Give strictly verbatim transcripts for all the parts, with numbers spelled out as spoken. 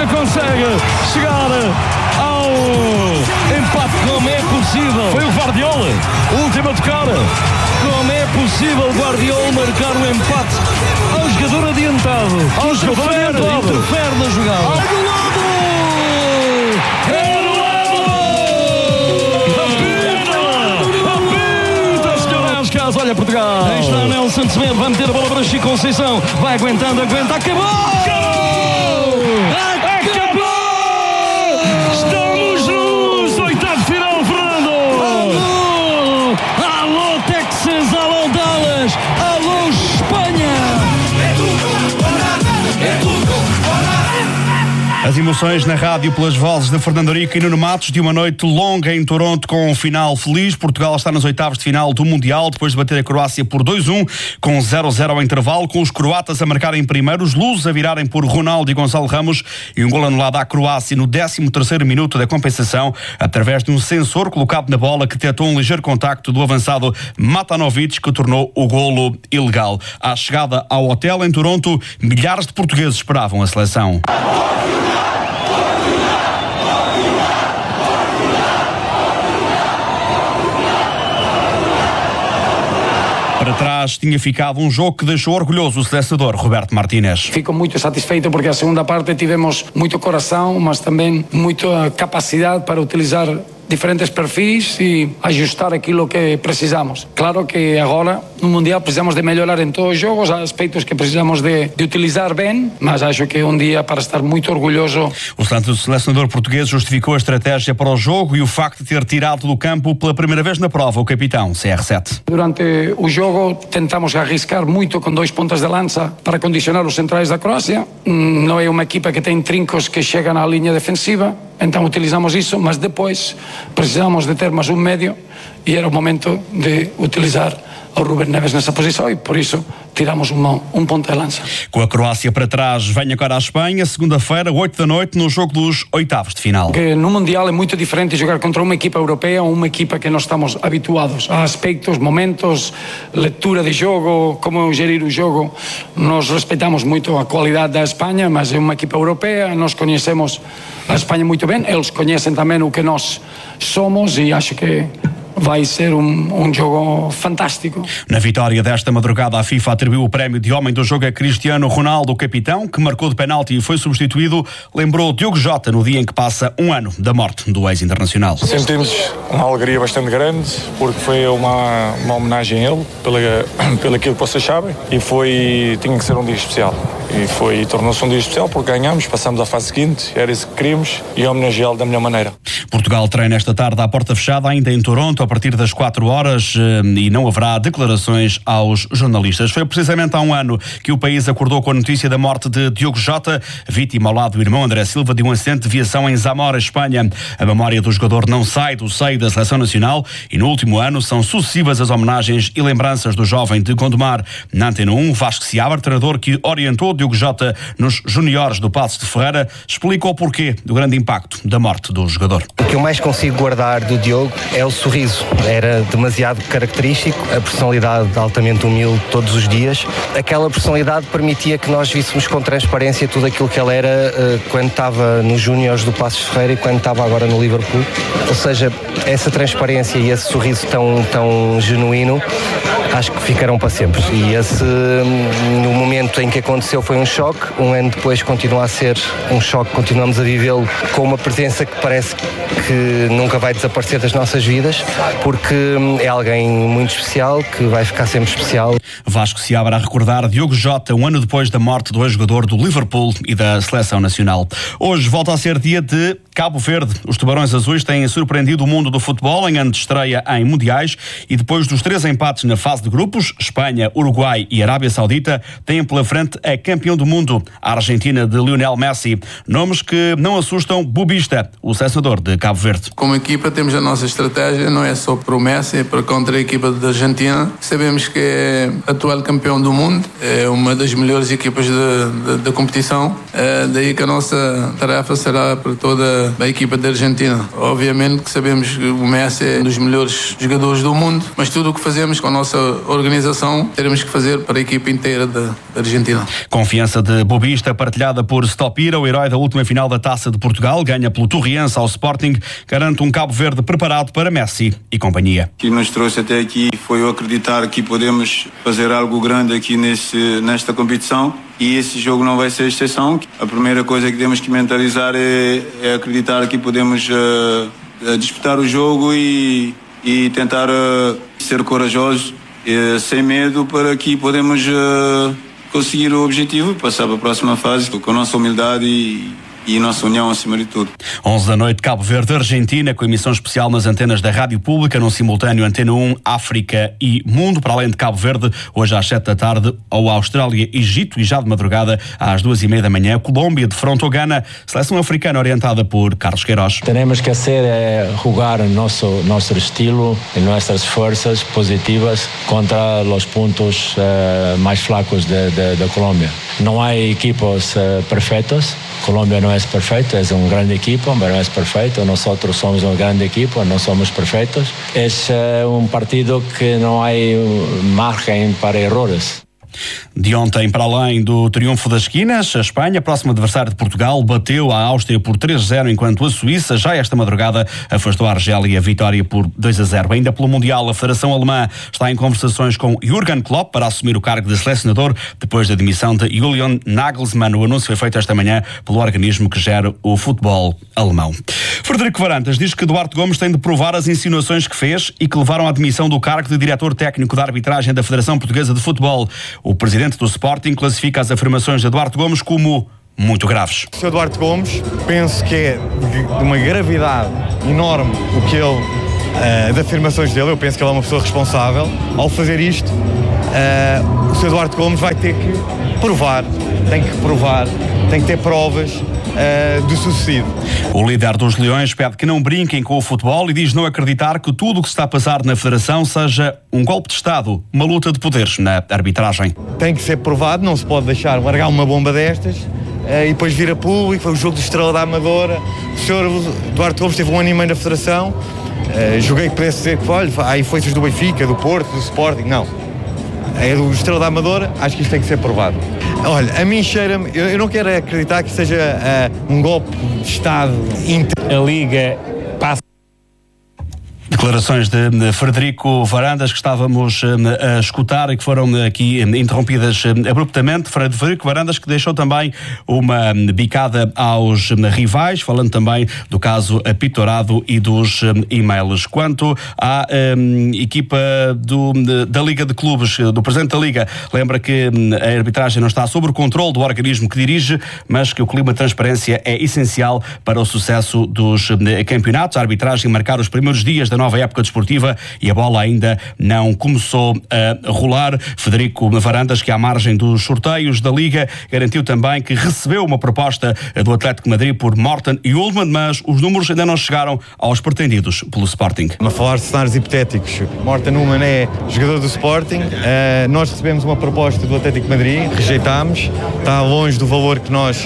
França consegue chegar ao empate. Como é possível? Foi o Guardiola, o último a tocar. Como é possível o Guardiola marcar o empate ao jogador adiantado? Ao jogador adiantado. Interfere na jogada. Anulado! Anulado! Olha Portugal. Aí está Nelson Semedo, vai meter a bola para Chico Conceição. Vai aguentando, aguenta, acabou! Acabou! Acabou! Estamos nos oitavos de final, Fernando! Alô! Alô Texas, alô Dallas, alô Espanha! É tudo, é tudo. As emoções na rádio pelas vozes de Fernando Arica e Nuno Matos, de uma noite longa em Toronto com um final feliz. Portugal está nos oitavos de final do Mundial, depois de bater a Croácia por dois a um, com zero a zero ao intervalo, com os croatas a marcarem primeiro, os lusos a virarem por Ronaldo e Gonçalo Ramos, e um gol anulado à Croácia no décimo terceiro minuto da compensação, através de um sensor colocado na bola que detectou um ligeiro contacto do avançado Matanovic, que tornou o golo ilegal. À chegada ao hotel em Toronto, milhares de portugueses esperavam a seleção. Para trás tinha ficado um jogo que deixou orgulhoso o selecionador Roberto Martínez. Fico muito satisfeito porque a segunda parte tivemos muito coração, mas também muita capacidade para utilizar diferentes perfis e ajustar aquilo que precisamos. Claro que agora no Mundial precisamos de melhorar em todos os jogos, há aspectos que precisamos de, de utilizar bem, mas acho que é um dia para estar muito orgulhoso. O selecionador português justificou a estratégia para o jogo e o facto de ter tirado do campo pela primeira vez na prova o capitão C R sete. Durante o jogo tentamos arriscar muito com dois pontas de lança para condicionar os centrais da Croácia. Não é uma equipa que tem trincos que chegam à linha defensiva, então utilizamos isso, mas depois precisamos de ter mais um médio e era o momento de utilizar o Rubén Neves nessa posição e por isso tiramos uma, um ponto de lança. Com a Croácia para trás, vem agora a Espanha, segunda-feira, oito da noite, no jogo dos oitavos de final. Que no Mundial é muito diferente jogar contra uma equipa europeia ou uma equipa que nós estamos habituados. Há aspectos, momentos, leitura de jogo, como gerir o jogo. Nós respeitamos muito a qualidade da Espanha, mas é uma equipa europeia, nós conhecemos a Espanha muito bem, eles conhecem também o que nós somos e acho que vai ser um, um jogo fantástico. Na vitória desta madrugada, a FIFA atribuiu o prémio de homem do jogo a Cristiano Ronaldo, o capitão, que marcou de penalti e foi substituído. Lembrou Diogo Jota no dia em que passa um ano da morte do ex-internacional. Sentimos uma alegria bastante grande, porque foi uma, uma homenagem a ele, pela, pelo aquilo que vocês sabem, e foi, tinha que ser um dia especial. E foi, tornou-se um dia especial porque ganhamos, passamos à fase seguinte, era isso que queríamos e homenageá-lo da melhor maneira. Portugal treina esta tarde à porta fechada, ainda em Toronto, a partir das quatro horas, e não haverá declarações aos jornalistas. Foi precisamente há um ano que o país acordou com a notícia da morte de Diogo Jota, vítima ao lado do irmão André Silva de um acidente de viação em Zamora, Espanha. A memória do jogador não sai do seio da seleção nacional e no último ano são sucessivas as homenagens e lembranças do jovem de Gondomar. Na Antena um, Vasco Seabra, treinador que orientou Diogo Jota nos juniores do Paços de Ferreira, explica o porquê do grande impacto da morte do jogador. O que eu mais consigo guardar do Diogo é o sorriso. Era demasiado característico, a personalidade altamente humilde todos os dias. Aquela personalidade permitia que nós víssemos com transparência tudo aquilo que ele era uh, quando estava nos júniores do Paços de Ferreira e quando estava agora no Liverpool. Ou seja, essa transparência e esse sorriso tão, tão genuíno acho que ficarão para sempre. E esse, no momento em que aconteceu, foi um choque. Um ano depois continua a ser um choque, continuamos a vivê-lo com uma presença que parece que nunca vai desaparecer das nossas vidas, porque é alguém muito especial, que vai ficar sempre especial. Vasco Seabra a recordar Diogo Jota, um ano depois da morte do ex-jogador do Liverpool e da Seleção Nacional. Hoje volta a ser dia de Cabo Verde. Os Tubarões Azuis têm surpreendido o mundo do futebol em ano de estreia em mundiais e depois dos três empates na fase de grupos, Espanha, Uruguai e Arábia Saudita, têm pela frente a campeão do mundo, a Argentina de Lionel Messi. Nomes que não assustam Bubista, o selecionador de Cabo Verde. Como equipa temos a nossa estratégia, não é só para o Messi, é para contra a equipa da Argentina. Sabemos que é atual campeão do mundo, é uma das melhores equipas da competição, é daí que a nossa tarefa será para toda da equipa da Argentina. Obviamente que sabemos que o Messi é um dos melhores jogadores do mundo, mas tudo o que fazemos com a nossa organização teremos que fazer para a equipa inteira da Argentina. Confiança de Bobista partilhada por Stopira, o herói da última final da Taça de Portugal, ganha pelo Torriense ao Sporting, garante um Cabo Verde preparado para Messi e companhia. O que nos trouxe até aqui foi eu acreditar que podemos fazer algo grande aqui nesse, nesta competição, e esse jogo não vai ser exceção. A primeira coisa que temos que mentalizar é, é acreditar que podemos uh, disputar o jogo e, e tentar uh, ser corajosos, uh, sem medo, para que podemos uh, conseguir o objetivo e passar para a próxima fase com a nossa humildade e e nossa união acima de tudo. onze da noite, Cabo Verde, Argentina, com emissão especial nas antenas da Rádio Pública, num simultâneo Antena um, África e Mundo. Para além de Cabo Verde, hoje às sete da tarde, ao Austrália, Egito, e já de madrugada às duas e meia da manhã, Colômbia, de fronte ao Ghana, seleção africana orientada por Carlos Queiroz. Temos que fazer é jogar nosso nosso estilo e nossas forças positivas contra os pontos uh, mais fracos da Colômbia. Não há equipos uh, perfeitos. Colômbia não é perfeita, é uma grande equipa, mas não é perfeita. Nós somos uma grande equipa, não somos perfeitos. É um partido que não há margem para erros. De ontem para além do triunfo das esquinas, a Espanha, próximo adversário de Portugal, bateu a Áustria por três a zero, enquanto a Suíça, já esta madrugada, afastou a Argélia a vitória por dois a zero. Ainda pelo Mundial, a Federação Alemã está em conversações com Jürgen Klopp para assumir o cargo de selecionador depois da demissão de Julian Nagelsmann. O anúncio foi feito esta manhã pelo organismo que gera o futebol alemão. Frederico Varandas diz que Duarte Gomes tem de provar as insinuações que fez e que levaram à demissão do cargo de diretor técnico da arbitragem da Federação Portuguesa de Futebol. O presidente do Sporting classifica as afirmações de Duarte Gomes como muito graves. O senhor Duarte Gomes, penso que é de uma gravidade enorme o que ele, uh, das afirmações dele. Eu penso que ele é uma pessoa responsável. Ao fazer isto, uh, o senhor Duarte Gomes vai ter que provar, tem que provar, tem que ter provas Uh, do sucedido. O líder dos Leões pede que não brinquem com o futebol e diz não acreditar que tudo o que se está a passar na Federação seja um golpe de Estado, uma luta de poderes na arbitragem. Tem que ser provado, não se pode deixar largar uma bomba destas uh, e depois vir a público. Foi o jogo de Estrela da Amadora. O senhor Duarte Gomes teve um ano e meio na Federação. Uh, joguei que pudesse dizer que olha, há influências do Benfica, do Porto, do Sporting. Não. É do Estrela da Amadora, acho que isto tem que ser provado. Olha, a mim cheira-me, eu, eu não quero acreditar que seja uh, um golpe de Estado inter... A Liga passa. Declarações de Frederico Varandas que estávamos a escutar e que foram aqui interrompidas abruptamente. Frederico Varandas que deixou também uma bicada aos rivais, falando também do caso apitorado e dos e-mails. Quanto à um, equipa do, da Liga de Clubes, do Presidente da Liga, lembra que a arbitragem não está sob o controle do organismo que dirige, mas que o clima de transparência é essencial para o sucesso dos campeonatos. A arbitragem marcar os primeiros dias da nova época desportiva e a bola ainda não começou a rolar. Frederico Varandas, que à margem dos sorteios da Liga, garantiu também que recebeu uma proposta do Atlético de Madrid por Morten e Ullmann, mas os números ainda não chegaram aos pretendidos pelo Sporting. A falar de cenários hipotéticos, Morten Ullmann é jogador do Sporting, uh, nós recebemos uma proposta do Atlético de Madrid, rejeitámos, está longe do valor que nós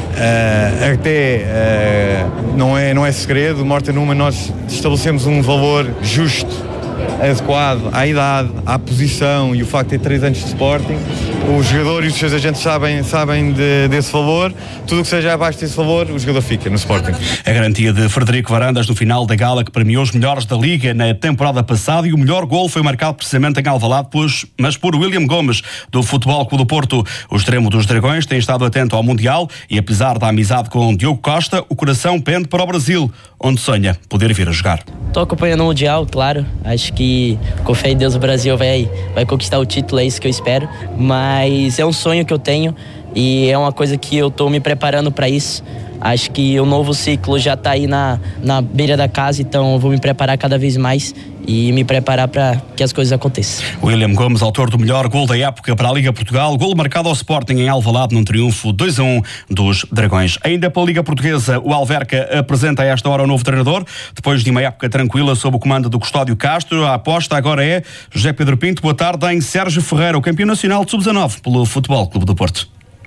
Uh, até uh, não, é, não é segredo. O Morten Ullmann, nós estabelecemos um valor justo, adequado à idade, à posição e o facto de ter três anos de Sporting. O jogador e os seus agentes sabem, sabem de, desse valor. Tudo o que seja abaixo desse valor, o jogador fica no Sporting. A garantia de Frederico Varandas no final da gala que premiou os melhores da Liga na temporada passada, e o melhor gol foi marcado precisamente em Alvalade, pois, mas por William Gomes, do Futebol Clube do Porto. O extremo dos Dragões tem estado atento ao Mundial e, apesar da amizade com Diogo Costa, o coração pende para o Brasil, onde sonha poder vir a jogar. Estou acompanhando o Mundial, claro. Acho que, com fé em Deus, o Brasil vai, vai conquistar o título, é isso que eu espero. Mas é um sonho que eu tenho e é uma coisa que eu estou me preparando para isso. Acho que o novo ciclo já está aí na, na beira da casa, então eu vou me preparar cada vez mais e me preparar para que as coisas aconteçam. William Gomes, autor do melhor gol da época para a Liga Portugal, gol marcado ao Sporting em Alvalade num triunfo dois a um dos Dragões. Ainda para a Liga Portuguesa, o Alverca apresenta a esta hora o novo treinador, depois de uma época tranquila sob o comando do Custódio Castro. A aposta agora é José Pedro Pinto. Boa tarde em Sérgio Ferreira, o campeão nacional de sub dezanove pelo Futebol Clube do Porto.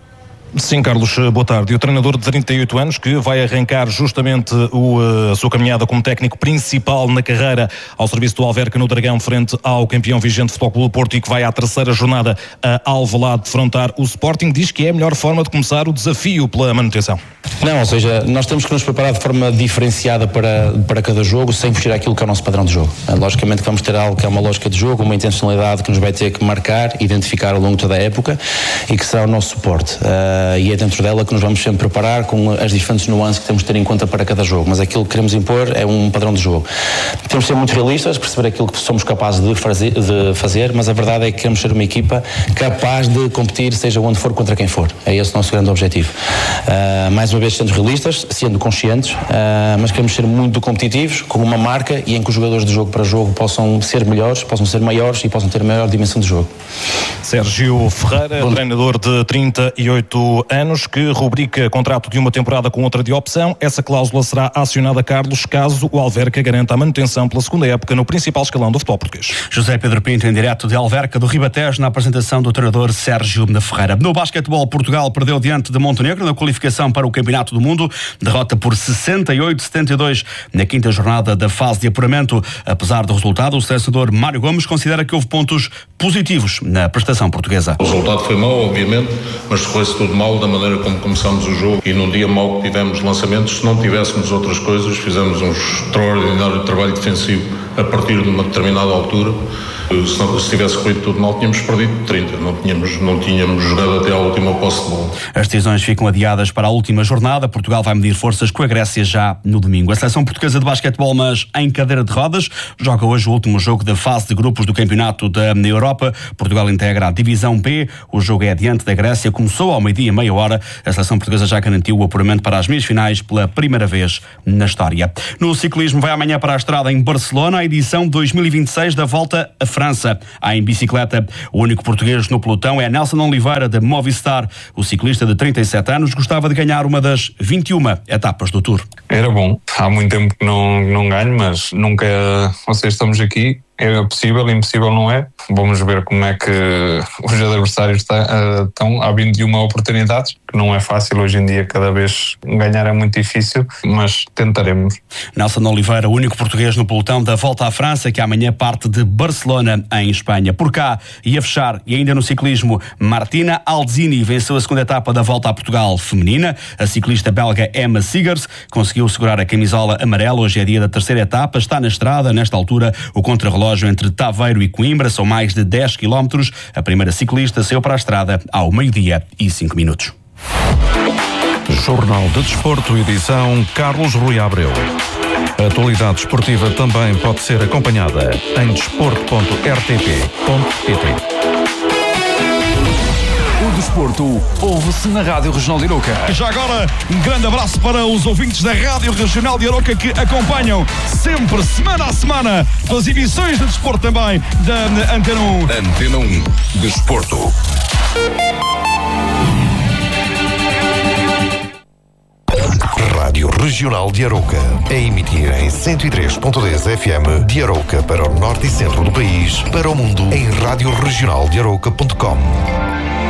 Sim, Carlos, boa tarde. E o treinador de trinta e oito anos que vai arrancar justamente o, a sua caminhada como técnico principal na carreira ao serviço do Alverca no Dragão frente ao campeão vigente Futebol Clube do Porto e que vai à terceira jornada a Alvalade defrontar o Sporting, diz que é a melhor forma de começar o desafio pela manutenção. Não, ou seja, nós temos que nos preparar de forma diferenciada para, para cada jogo, sem fugir àquilo que é o nosso padrão de jogo. Logicamente que vamos ter algo que é uma lógica de jogo, uma intencionalidade que nos vai ter que marcar, identificar ao longo de toda a época e que será o nosso suporte. Uh, e é dentro dela que nos vamos sempre preparar com as diferentes nuances que temos de ter em conta para cada jogo. Mas aquilo que queremos impor é um padrão de jogo. Temos de ser muito realistas, perceber aquilo que somos capazes de fazer, de fazer, mas a verdade é que queremos ser uma equipa capaz de competir, seja onde for, contra quem for. É esse o nosso grande objetivo. Uh, mais uma vez sendo realistas, sendo conscientes, uh, mas queremos ser muito competitivos, com uma marca e em que os jogadores de jogo para jogo possam ser melhores, possam ser maiores e possam ter maior dimensão de jogo. Sérgio Ferreira, Bom. treinador de trinta e oito anos, que rubrica contrato de uma temporada com outra de opção. Essa cláusula será acionada, Carlos, caso o Alverca garanta a manutenção pela segunda época no principal escalão do futebol português. José Pedro Pinto em direto de Alverca do Ribatejo na apresentação do treinador Sérgio Ferreira. No basquetebol, Portugal perdeu diante de Montenegro na qualificação para o Campeonato do Mundo, derrota por sessenta e oito a setenta e dois na quinta jornada da fase de apuramento. Apesar do resultado, o selecionador Mário Gomes considera que houve pontos positivos na prestação portuguesa. O resultado foi mau, obviamente, mas foi-se tudo mal da maneira como começamos o jogo e num dia mau que tivemos lançamentos. Se não tivéssemos outras coisas, fizemos um extraordinário trabalho defensivo a partir de uma determinada altura. Se, não, se tivesse corrido tudo mal, tínhamos perdido trinta, não tínhamos, não tínhamos jogado até à última posse de bola. As decisões ficam adiadas para a última jornada. Portugal vai medir forças com a Grécia já no domingo. A seleção portuguesa de basquetebol, mas em cadeira de rodas, joga hoje o último jogo da fase de grupos do Campeonato da Europa. Portugal integra a Divisão B. O jogo é diante da Grécia. Começou ao meio-dia, meia hora. A seleção portuguesa já garantiu o apuramento para as meias finais pela primeira vez na história. No ciclismo, vai amanhã para a estrada em Barcelona a edição dois mil e vinte e seis da Volta a França. Há em bicicleta, o único português no pelotão é Nelson Oliveira, da Movistar. O ciclista de trinta e sete anos gostava de ganhar uma das vinte e uma etapas do Tour. Era bom. Há muito tempo que não, não ganho, mas nunca, ou seja, estamos aqui. É possível, impossível não é. Vamos ver como é que os adversários estão. Há vinte e uma oportunidades, que não é fácil hoje em dia, cada vez ganhar é muito difícil, mas tentaremos. Nelson Oliveira, o único português no pelotão da Volta à França, que amanhã parte de Barcelona, em Espanha. Por cá, e a fechar, e ainda no ciclismo, Martina Aldzini venceu a segunda etapa da Volta a Portugal feminina. A ciclista belga Emma Sigers conseguiu segurar a camisola amarela. Hoje é dia da terceira etapa, está na estrada. Nesta altura, o contrarrelógio entre Taveiro e Coimbra são mais de dez quilómetros. A primeira ciclista saiu para a estrada ao meio-dia e cinco minutos. Jornal de Desporto, edição Carlos Rui Abreu. A atualidade esportiva também pode ser acompanhada em desporto ponto r t p ponto p t. O desporto ouve-se na Rádio Regional de Arouca. Já agora, um grande abraço para os ouvintes da Rádio Regional de Arouca que acompanham sempre, semana a semana, as emissões de desporto também da Antena um. Antena um, Desporto. Rádio Regional de Arouca, a emitir em cento e três ponto dez F M de Arouca para o norte e centro do país, para o mundo em rádio regional de arouca ponto com.